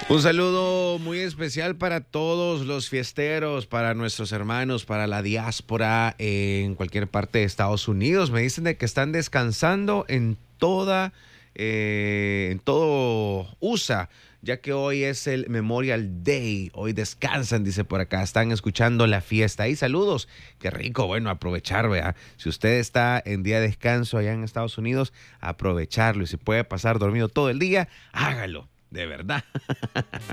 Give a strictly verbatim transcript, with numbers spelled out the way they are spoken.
Un saludo muy especial para todos los fiesteros, para nuestros hermanos, para la diáspora en cualquier parte de Estados Unidos. Me dicen de que están descansando en toda, eh, en todo U S A, ya que hoy es el Memorial Day. Hoy descansan, dice por acá. Están escuchando la fiesta. Y saludos. Qué rico, bueno, aprovechar, vea. Si usted está en día de descanso allá en Estados Unidos, aprovecharlo. Y si puede pasar dormido todo el día, hágalo. De verdad.